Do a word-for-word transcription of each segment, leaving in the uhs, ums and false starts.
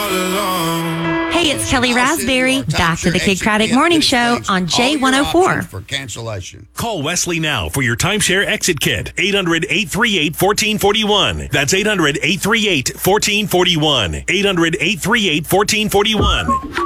Hey, it's Kelly Raspberry, back to the Kid Craddock Morning Show on J one oh four. For cancellation. Call Wesley now for your timeshare exit kit. eight hundred, eight three eight, one four four one. That's eight hundred, eight three eight, one four four one. eight hundred, eight three eight, one four four one.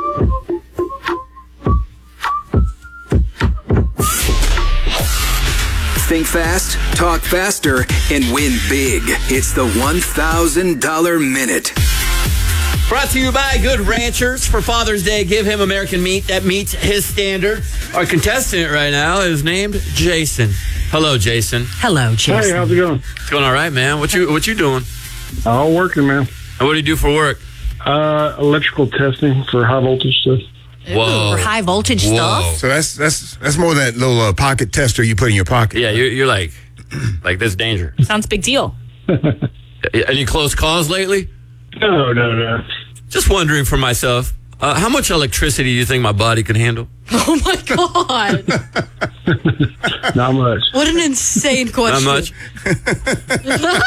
Think fast, talk faster, and win big. It's the one thousand dollars Minute. Brought to you by Good Ranchers. For Father's Day, give him American meat that meets his standard. Our contestant right now is named Jason. Hello, Jason. Hello, Jason. Hey, how's it going? It's going all right, man. What you what you doing? All working, man. And what do you do for work? Uh, electrical testing for high voltage stuff. Whoa. For high voltage Whoa. stuff? So that's that's that's more than that little uh, pocket tester you put in your pocket. Yeah, you're, you're like, like this danger. Sounds big deal. Any close calls lately? No, no, no. Just wondering for myself, uh, how much electricity do you think my body can handle? Oh my God. Not much. What an insane question. Not much?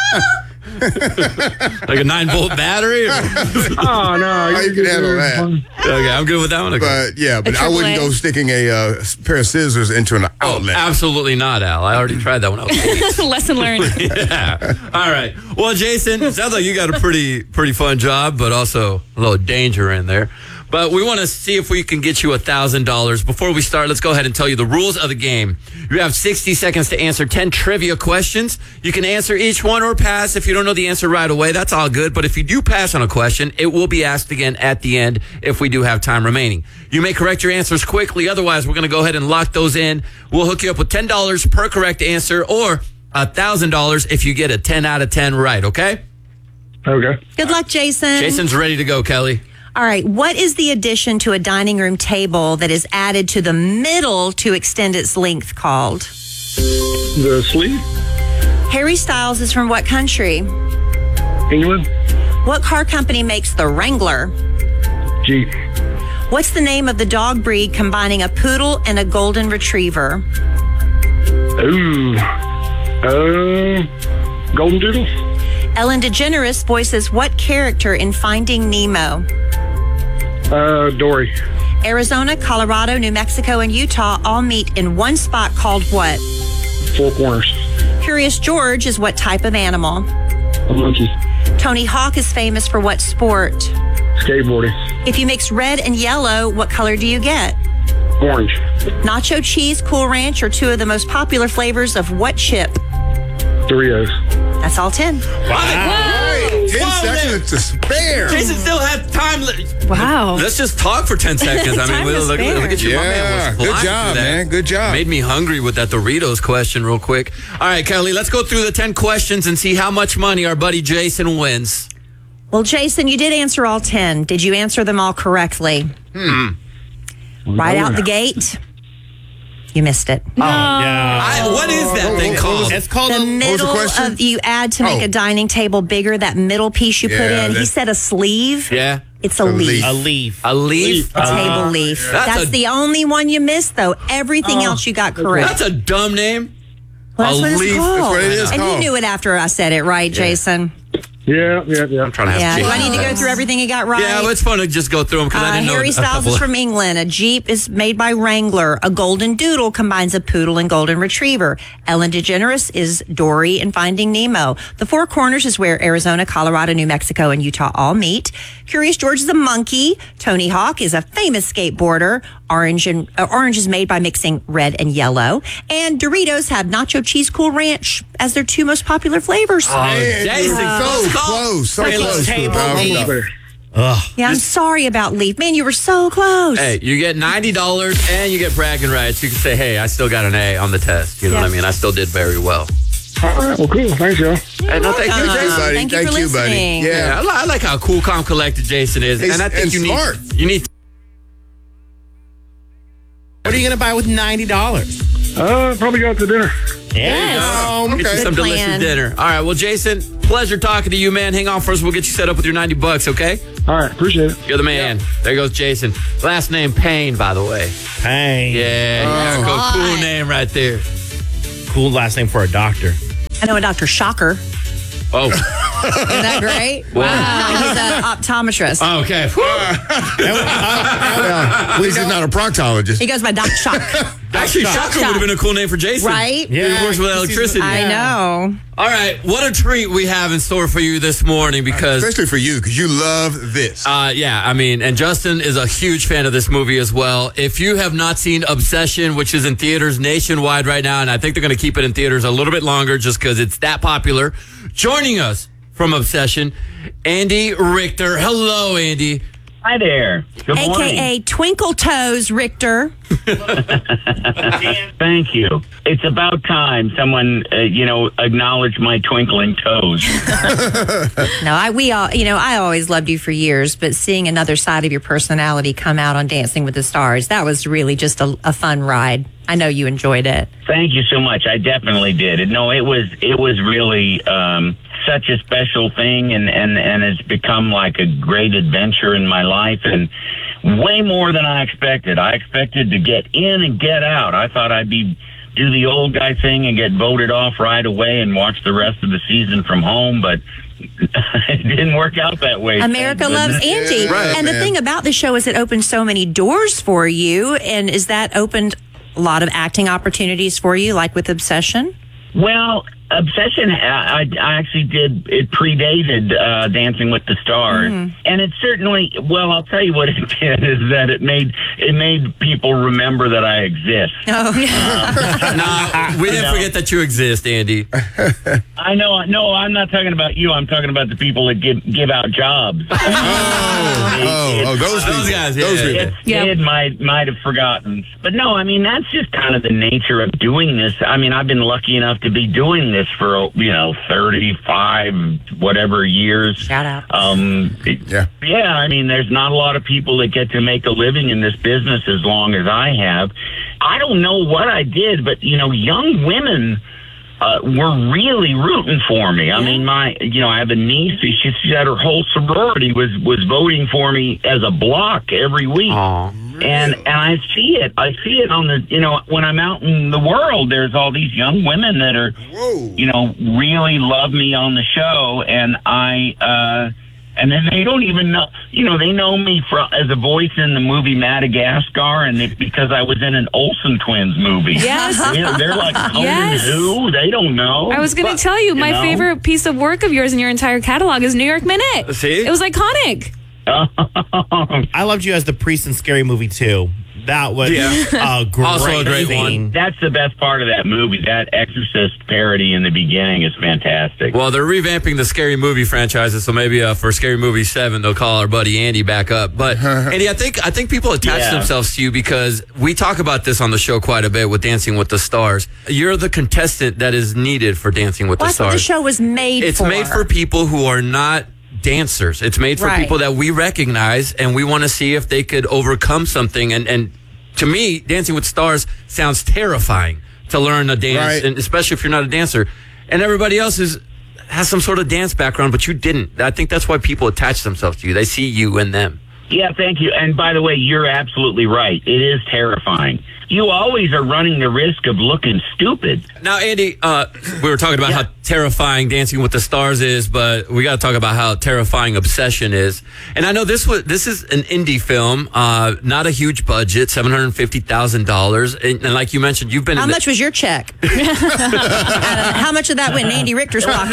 Like a nine volt battery? Or? Oh, no. How you can handle that? Okay, I'm good with that one. Okay. But yeah, but I triple wouldn't A. go sticking a uh, pair of scissors into an Oh, outlet. absolutely not, Al. I already tried that when I was eight. Lesson learned. Yeah. All right. Well, Jason, sounds like you got a pretty pretty fun job, but also a little danger in there. But we want to see if we can get you one thousand dollars. Before we start, let's go ahead and tell you the rules of the game. You have sixty seconds to answer ten trivia questions. You can answer each one or pass. If you don't know the answer right away, that's all good. But if you do pass on a question, it will be asked again at the end if we do have time remaining. You may correct your answers quickly. Otherwise, we're going to go ahead and lock those in. We'll hook you up with ten dollars per correct answer or one thousand dollars if you get a ten out of ten right, okay? Okay. Good luck, Jason. Jason's ready to go, Kelly. All right. What is the addition to a dining room table that is added to the middle to extend its length called? The sleeve? Harry Styles is from what country? England? What car company makes the Wrangler? Jeep. What's the name of the dog breed combining a poodle and a golden retriever? Ooh. Uh, Golden Doodle? Ellen DeGeneres voices what character in Finding Nemo? Uh, Dory. Arizona, Colorado, New Mexico, and Utah all meet in one spot called what? Four Corners. Curious George is what type of animal? A monkey. Tony Hawk is famous for what sport? Skateboarding. If you mix red and yellow, what color do you get? Orange. Nacho cheese, Cool Ranch are two of the most popular flavors of what chip? Doritos. That's all ten. Right. Ten Wow, seconds to spare. Jason still had time. Wow. Let's just talk for ten seconds. I mean, Time look, to look, spare. look at you. My man Yeah, was good flying job, through that. man. Good job. Made me hungry with that Doritos question real quick. All right, Kelly, let's go through the ten questions and see how much money our buddy Jason wins. Well, Jason, you did answer all ten. Did you answer them all correctly? Hmm. Right out the gate, you missed it. I, what is that thing called? It's called The a, middle question? of you add to make Oh. a dining table bigger, that middle piece you put Yeah, in. He that- said a sleeve. Yeah. It's a, A leaf. leaf. a leaf. A leaf? A table leaf. That's That's, a- the only one you missed, though. Everything else you got correct. That's a dumb name. Well, that's a what it's leaf. called. That's what it is and called. you knew it after I said it, right, Jason? Yeah, yeah, yeah. I'm trying to Yeah. have Do I need to go through everything you got right? Yeah, well, it's fun to just go through them because I Uh, didn't know. Harry a Styles couple is of- from England. A Jeep is made by Wrangler. A golden doodle combines a poodle and golden retriever. Ellen DeGeneres is Dory in Finding Nemo. The Four Corners is where Arizona, Colorado, New Mexico, and Utah all meet. Curious George is a monkey. Tony Hawk is a famous skateboarder. Orange and uh, orange is made by mixing red and yellow. And Doritos have nacho cheese, Cool Ranch as their two most popular flavors. Man, Jason, you were so let's go. close. So Hey, close. let's to table the leaf. power. There. yeah, I'm sorry about Leaf. Man, you were so close. Hey, you get ninety dollars and you get bragging rights. You can say, hey, I still got an A on the test. You know Yeah. what I mean? I still did very well. All right. Well, cool. Thanks, y'all. Hey, no, thank you, Uh, Jason. buddy. Thank you Thank for you, buddy. listening. Yeah. Yeah, I, li- I like how cool, calm, collected Jason is. He's- and I think and you smart. need you need What are you going to buy with ninety dollars? Uh, probably go out to dinner. Yes. Oh, Get you okay. some Good delicious plan. dinner. All right, well, Jason, pleasure talking to you, man. Hang on first. We'll get you set up with your ninety bucks, okay? All right. Appreciate it. You're the man. There goes Jason. Last name Payne, by the way. Pain. Yeah, yeah, Oh. cool, cool name right there. Cool last name for a doctor. I know a Doctor Shocker. Oh, Isn't that great? Wow. He's an optometrist. Okay. Well, at least he's not a proctologist. He goes by Doc Shock. Actually, Shocker would have been a cool name for Jason. Right? He works with electricity. I know. All right, what a treat we have in store for you this morning because... Especially for you, because you love this. Uh, yeah, I mean, and Justin is a huge fan of this movie as well. If you have not seen Obsession, which is in theaters nationwide right now, and I think they're going to keep it in theaters a little bit longer just because it's that popular, joining us from Obsession, Andy Richter. Hello, Andy. Hi there. Good A K A morning. Twinkle Toes Richter. Thank you. It's about time someone, uh, you know, acknowledged my twinkling toes. No, I we all, you know, I always loved you for years, but seeing another side of your personality come out on Dancing with the Stars, that was really just a, a fun ride. I know you enjoyed it. Thank you so much. I definitely did. No, it was it was really um, such a special thing, and, and, and it's become like a great adventure in my life, and way more than I expected. I expected to get in and get out. I thought I'd be do the old guy thing and get voted off right away and watch the rest of the season from home, but it didn't work out that way. America Loves Andy. Yeah, right, and the man. thing about the show is it opened so many doors for you, and is that opened a lot of acting opportunities for you, like with Obsession? Well, Obsession, I, I actually did, it predated uh, Dancing with the Stars. Mm. And it certainly, well, I'll tell you what it did is that it made it made people remember that I exist. Oh, No, we didn't No. forget that you exist, Andy. I know, no, I'm not talking about you. I'm talking about the people that give, give out jobs. Oh, oh, oh, those people. Those guys, yeah. Those people. It, Yep. it might might have forgotten, but no, I mean that's just kind of the nature of doing this. I mean, I've been lucky enough to be doing this for you know thirty-five whatever years. Shout out. Um, Yeah. yeah. I mean, there's not a lot of people that get to make a living in this business as long as I have. I don't know what I did, but you know, young women. Uh, were really rooting for me. I mean, my, you know, I have a niece. She, she said her whole sorority was, was voting for me as a block every week. Aw. And, and I see it. I see it on the, you know, when I'm out in the world, there's all these young women that are, Whoa. you know, really love me on the show. And I, uh, and then they don't even know, you know, they know me from, as a voice in the movie Madagascar, and it, because I was in an Olsen Twins movie. Yes. They're, they're like, Conan Yes. who? They don't know. I was going But, to tell you, my know? favorite piece of work of yours in your entire catalog is New York Minute. See? It was iconic. I loved you as the priest in Scary Movie two. That was Yeah. a great Also a great scene. one. That's the best part of that movie. That Exorcist parody in the beginning is fantastic. Well, they're revamping the Scary Movie franchises, so maybe uh, for Scary Movie seven, they'll call our buddy Andy back up. But Andy, I think I think people attach Yeah. themselves to you because we talk about this on the show quite a bit with Dancing with the Stars. You're the contestant that is needed for Dancing with Well, the that's what Stars. the show was made It's for. made for people who are not dancers. It's made for Right. people that we recognize, and we want to see if they could overcome something. And, and to me, Dancing with Stars sounds terrifying to learn a dance, Right. and especially if you're not a dancer. And everybody else is has some sort of dance background, but you didn't. I think that's why people attach themselves to you. They see you in them. Yeah, thank you. And by the way, you're absolutely right. It is terrifying. You always are running the risk of looking stupid. Now, Andy, uh, we were talking about Yeah. how terrifying Dancing with the Stars is, but we got to talk about how terrifying Obsession is. And I know this was this is an indie film, uh, not a huge budget, seven hundred fifty thousand dollars, and, and like you mentioned, you've been. How in much was your check? Uh, how much of that went in Andy Richter's pocket?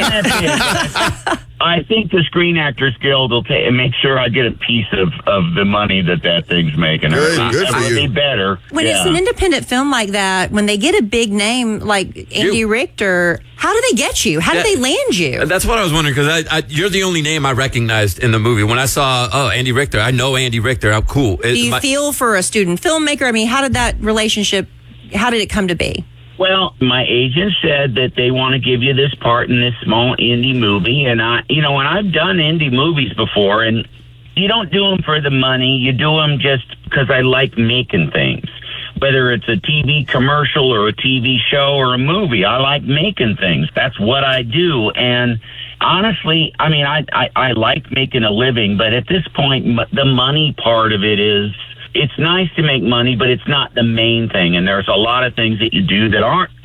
I think the Screen Actors Guild will ta- make sure I get a piece of, of the money that that thing's making. Good, I- good I for would you. be better. When yeah. it's an independent film like that, when they get a big name like Andy You. Richter, how do they get you? How do That- they land you? That's what I was wondering because I, I, you're the only name I recognized in the movie. When I saw, oh, Andy Richter, I know Andy Richter. I'm cool. It- Do you my- feel for a student filmmaker? I mean, how did that relationship, how did it come to be? Well, my agent said that they want to give you this part in this small indie movie. And I, you know, and I've done indie movies before, and you don't do them for the money. You do them just because I like making things. Whether it's a T V commercial or a T V show or a movie, I like making things. That's what I do. And honestly, I mean, I, I, I like making a living, but at this point, m- the money part of it is, it's nice to make money, but it's not the main thing. And there's a lot of things that you do that aren't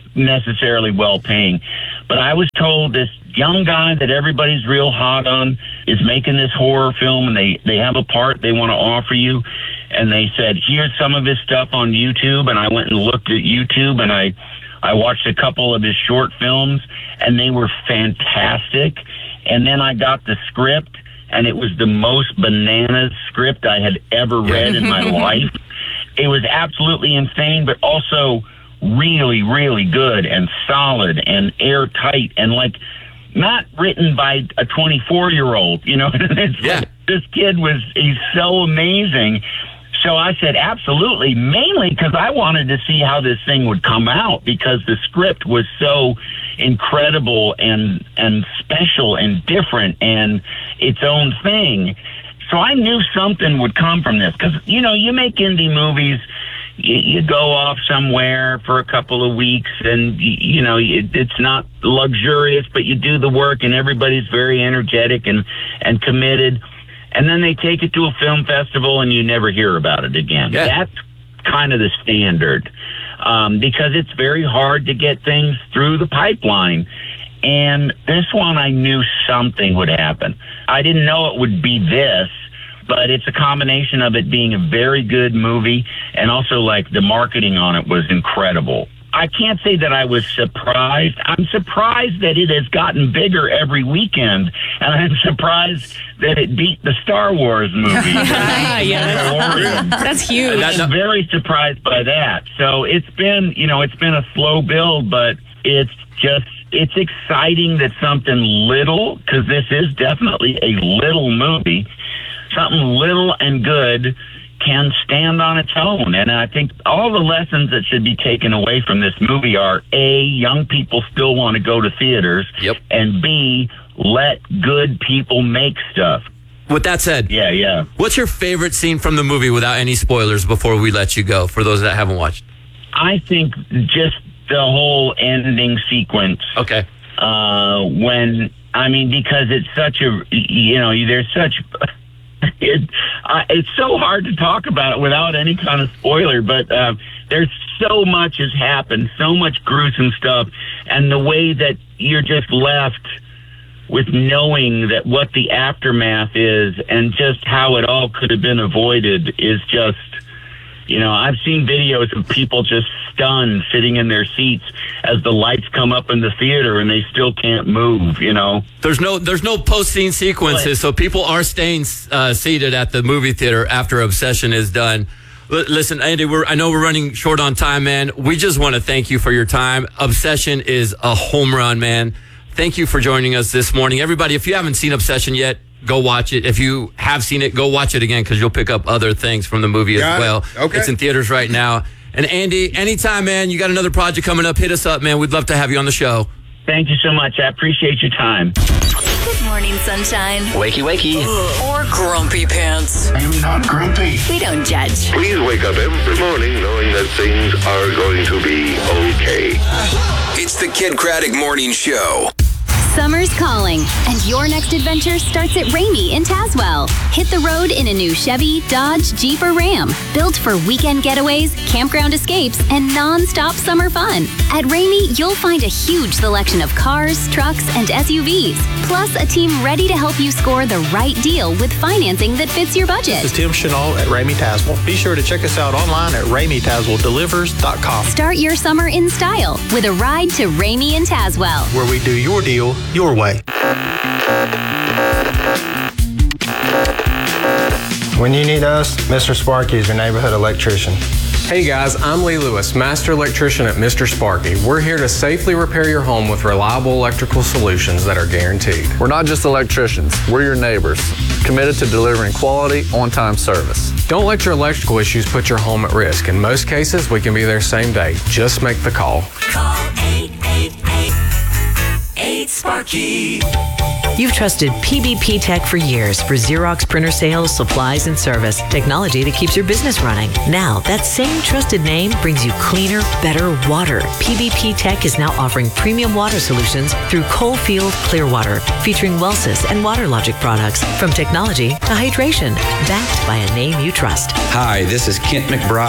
necessarily well-paying. But I was told this young guy that everybody's real hot on is making this horror film, and they, they have a part they want to offer you. And they said, here's some of his stuff on YouTube. And I went and looked at YouTube, and I, I watched a couple of his short films, and they were fantastic. And then I got the script, and it was the most bananas script I had ever read in my life. It was absolutely insane, but also really, really good and solid and airtight and like not written by a twenty-four-year-old. You know, it's yeah. like, this kid was, he's so amazing. So I said, absolutely, mainly because I wanted to see how this thing would come out because the script was so incredible and and special and different and its own thing. So I knew something would come from this because, you know, you make indie movies, you, you go off somewhere for a couple of weeks and, you, you know, it, it's not luxurious, but you do the work and everybody's very energetic and, and committed. And then they take it to a film festival and you never hear about it again. Yeah. That's kind of the standard um, because it's very hard to get things through the pipeline. And this one, I knew something would happen. I didn't know it would be this, but it's a combination of it being a very good movie and also like the marketing on it was incredible. I can't say that I was surprised. I'm surprised that it has gotten bigger every weekend, and I'm surprised that it beat the Star Wars movie. yeah, that's, that's huge. I'm very surprised by that. So it's been, you know, it's been a slow build, but it's just, it's exciting that something little, because this is definitely a little movie, something little and good can stand on its own. And I think all the lessons that should be taken away from this movie are, A, young people still want to go to theaters, yep. and B, let good people make stuff. With that said, yeah, yeah. what's your favorite scene from the movie without any spoilers before we let you go, for those that haven't watched? I think just the whole ending sequence. Okay. Uh, when, I mean, because it's such a, you know, there's such... It, uh, it's so hard to talk about it without any kind of spoiler, but uh, there's so much has happened, so much gruesome stuff, and the way that you're just left with knowing that what the aftermath is and just how it all could have been avoided is just, you know, I've seen videos of people just stunned sitting in their seats as the lights come up in the theater and they still can't move, you know. There's no there's no post-scene sequences, so people are staying uh, seated at the movie theater after Obsession is done. L- listen, Andy, we're, I know we're running short on time, man. We just want to thank you for your time. Obsession is a home run, man. Thank you for joining us this morning. Everybody, if you haven't seen Obsession yet, go watch it. If you have seen it, go watch it again because you'll pick up other things from the movie got as well. It. Okay. It's in theaters right now. And Andy, anytime, man, you got another project coming up, hit us up, man. We'd love to have you on the show. Thank you so much. I appreciate your time. Good morning, sunshine. Wakey, wakey. Or grumpy pants. I'm not grumpy. We don't judge. Please wake up every morning knowing that things are going to be okay. It's the Kid Craddock Morning Show. Summer's calling, and your next adventure starts at Ramey in Tazewell. Hit the road in a new Chevy, Dodge, Jeep, or Ram. Built for weekend getaways, campground escapes, and non-stop summer fun. At Ramey, you'll find a huge selection of cars, trucks, and S U Vs. Plus, a team ready to help you score the right deal with financing that fits your budget. This is Tim Chenault at Ramey Tazewell. Be sure to check us out online at ramey tazewell delivers dot com. Start your summer in style with a ride to Ramey in Tazewell, where we do your deal your way. When you need us, Mister Sparky is your neighborhood electrician. Hey guys, I'm Lee Lewis, Master Electrician at Mister Sparky. We're here to safely repair your home with reliable electrical solutions that are guaranteed. We're not just electricians, we're your neighbors, committed to delivering quality, on-time service. Don't let your electrical issues put your home at risk. In most cases, we can be there same day. Just make the call. Call eight eight eight, eight Sparky. You've trusted P B P Tech for years for Xerox printer sales, supplies, and service. Technology that keeps your business running. Now, that same trusted name brings you cleaner, better water. P B P Tech is now offering premium water solutions through Coalfield Clearwater, featuring Wellsys and WaterLogic products. From technology to hydration, backed by a name you trust. Hi, this is Kent McBride.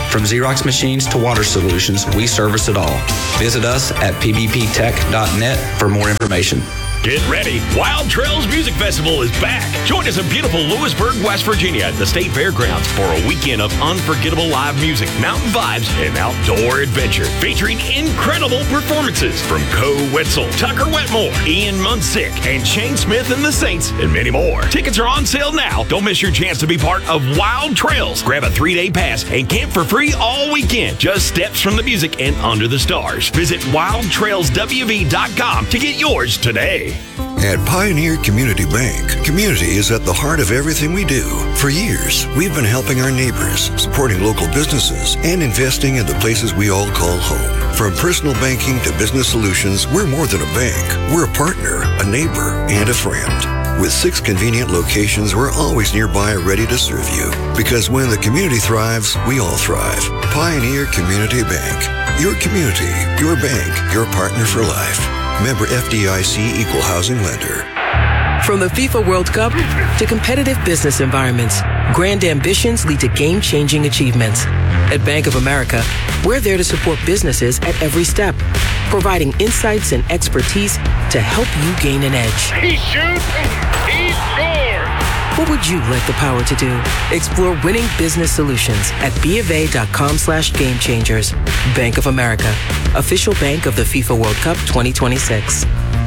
From Xerox machines to water solutions, we service it all. Visit us at p b p tech dot net for more information. Get ready. Wild Trails Music Festival is back. Join us in beautiful Lewisburg, West Virginia at the State Fairgrounds for a weekend of unforgettable live music, mountain vibes, and outdoor adventure. Featuring incredible performances from Co Wetzel, Tucker Wetmore, Ian Munsick, and Shane Smith and the Saints, and many more. Tickets are on sale now. Don't miss your chance to be part of Wild Trails. Grab a three-day pass and camp for free all weekend. Just steps from the music and under the stars. Visit wild trails w v dot com to get yours today. At Pioneer Community Bank, community is at the heart of everything we do. For years, we've been helping our neighbors, supporting local businesses, and investing in the places we all call home. From personal banking to business solutions, we're more than a bank. We're a partner, a neighbor, and a friend. With six convenient locations, we're always nearby, ready to serve you. Because when the community thrives, we all thrive. Pioneer Community Bank. Your community, your bank, your partner for life. Member F D I C Equal Housing Lender. From the FIFA World Cup to competitive business environments, grand ambitions lead to game-changing achievements. At Bank of America, we're there to support businesses at every step, providing insights and expertise to help you gain an edge. He shoots, he scores! What would you like the power to do? Explore winning business solutions at BofA.com slash game changers. Bank of America, official bank of the FIFA World Cup twenty twenty-six.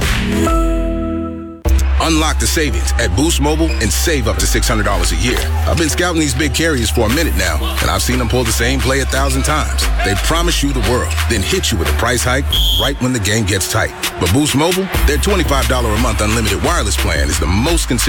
Unlock the savings at Boost Mobile and save up to six hundred dollars a year. I've been scouting these big carriers for a minute now, and I've seen them pull the same play a thousand times. They promise you the world, then hit you with a price hike right when the game gets tight. But Boost Mobile, their twenty-five dollars a month unlimited wireless plan is the most consistent